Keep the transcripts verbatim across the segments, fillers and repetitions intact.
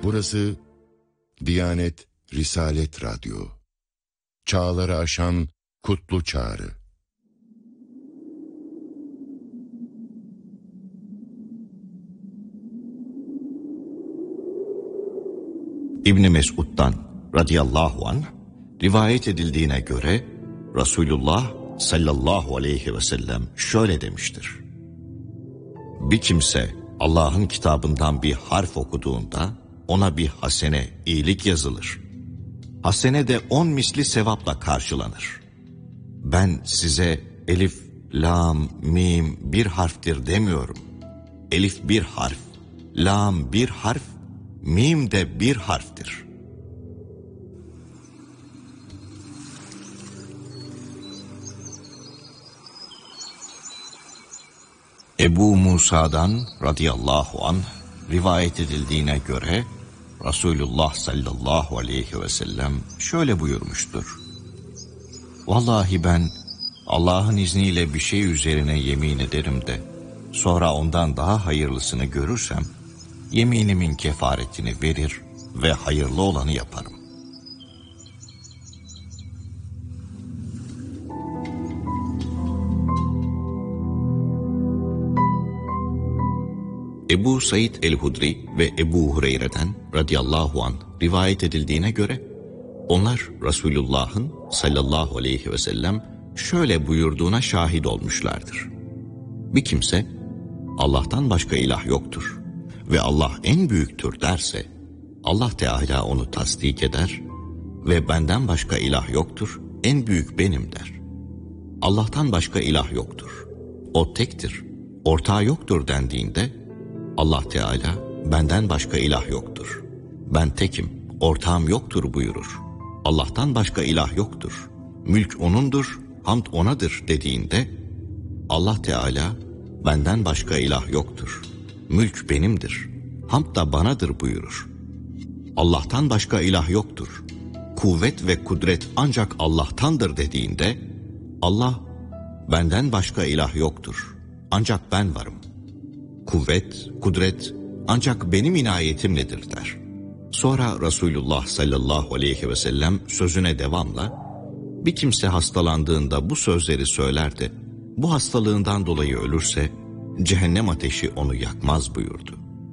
Burası Diyanet Risalet Radyo. Çağları aşan kutlu çağrı. İbn Mesud'dan radıyallahu anh rivayet edildiğine göre Resulullah sallallahu aleyhi ve sellem şöyle demiştir: Bir kimse Allah'ın kitabından bir harf okuduğunda ona bir hasene, iyilik yazılır. Hasene de on misli sevapla karşılanır. Ben size elif, lam, mim bir harftir demiyorum. Elif bir harf, lam bir harf, mim de bir harftir. Ebu Musa'dan radıyallahu anh rivayet edildiğine göre Resulullah sallallahu aleyhi ve sellem şöyle buyurmuştur: Vallahi ben Allah'ın izniyle bir şey üzerine yemin ederim de sonra ondan daha hayırlısını görürsem yeminimin kefaretini verir ve hayırlı olanı yaparım. Ebu Said el-Hudri ve Ebu Hureyre'den radıyallahu anh rivayet edildiğine göre onlar Resulullah'ın sallallahu aleyhi ve sellem şöyle buyurduğuna şahit olmuşlardır: Bir kimse Allah'tan başka ilah yoktur ve Allah en büyüktür derse Allah Teala onu tasdik eder ve benden başka ilah yoktur, en büyük benim der. Allah'tan başka ilah yoktur, o tektir, ortağı yoktur dendiğinde Allah Teala benden başka ilah yoktur, ben tekim, ortağım yoktur buyurur. Allah'tan başka ilah yoktur, mülk O'nundur, hamd O'nadır dediğinde Allah Teala benden başka ilah yoktur, mülk benimdir, hamd da banadır buyurur. Allah'tan başka ilah yoktur, kuvvet ve kudret ancak Allah'tandır dediğinde Allah benden başka ilah yoktur, ancak ben varım. Kuvvet, kudret ancak benim inayetimledir der. Sonra Resulullah sallallahu aleyhi ve sellem sözüne devamla bir kimse hastalandığında bu sözleri söyler de bu hastalığından dolayı ölürse cehennem ateşi onu yakmaz buyurdu.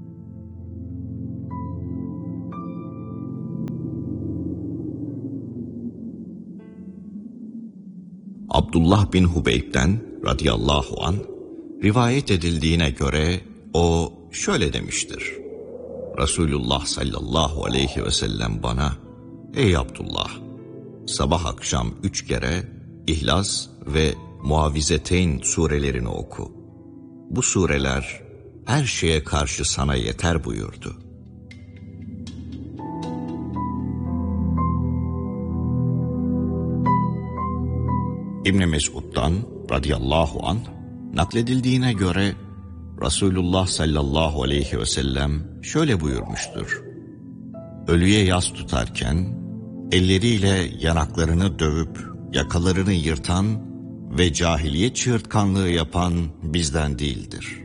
Abdullah bin Hubeyb'den radıyallahu anh rivayet edildiğine göre o şöyle demiştir: Resulullah sallallahu aleyhi ve sellem bana, ey Abdullah, sabah akşam üç kere İhlas ve Muavizeteyn surelerini oku. Bu sureler her şeye karşı sana yeter buyurdu. İbn Mesud'dan radıyallahu anh nakledildiğine göre Resulullah sallallahu aleyhi ve sellem şöyle buyurmuştur: Ölüye yas tutarken elleriyle yanaklarını dövüp yakalarını yırtan ve cahiliye çığırtkanlığı yapan bizden değildir.